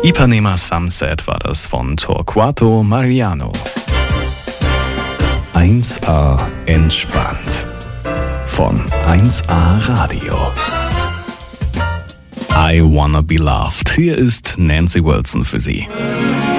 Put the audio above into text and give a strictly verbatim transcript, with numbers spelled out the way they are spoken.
Ipanema Sunset war das von Torquato Mariano. eins A entspannt von eins A Radio. I Wanna Be Loved. Hier ist Nancy Wilson für Sie.